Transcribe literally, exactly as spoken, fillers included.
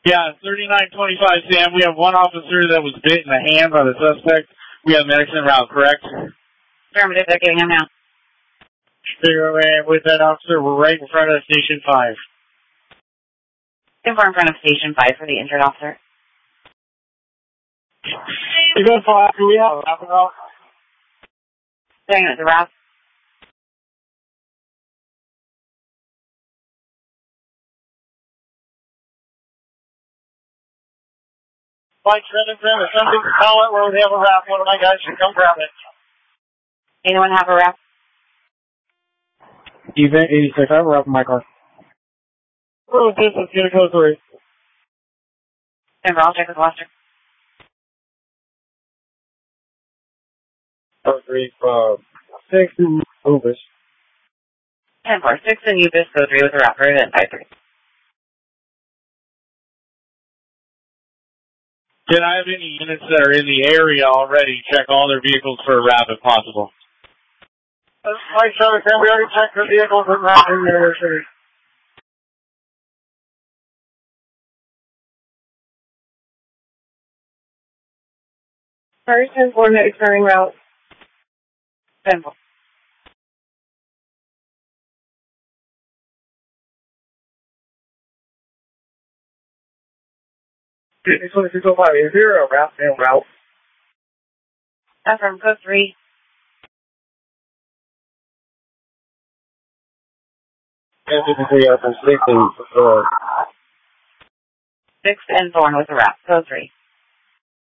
Yeah, thirty-nine twenty-five, Sam. We have one officer that was bit in the hand by the suspect. We have medics en route, correct? Affirmative, they're getting him now. Zero, and with that officer, we're right in front of Station five. We're in front of Station five for the injured officer. You go five, do we have a wrap out? Saying it's a wrap. Mike, Trent, Trent, if something to call it where we have a wrap, one of my guys should come grab it. Anyone have a wrap? Event eighty-six, I have a wrap in my car. Oh, this is gonna go three. Denver, I'll check with Lester. Oh, three, uh, six, and Ubis. ten four, six and Ubis, go three with a wrap for event five three. Can I have any units that are in the area already check all their vehicles for a wrap if possible? Mike, sorry, can we already check the vehicles and wrap in the area? First ten four, medics are en route. ten four. six one six oh five, is there a wrap en route? That's from code three. And typically up in six and, uh, six and Thorn with a wrap, code three.